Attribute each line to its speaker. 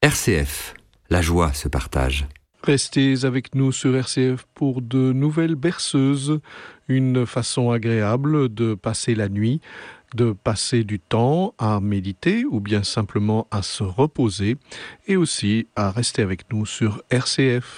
Speaker 1: RCF, la joie se partage.
Speaker 2: Restez avec nous sur RCF pour de nouvelles berceuses, une façon agréable de passer la nuit, de passer du temps à méditer ou bien simplement à se reposer et aussi à rester avec nous sur RCF.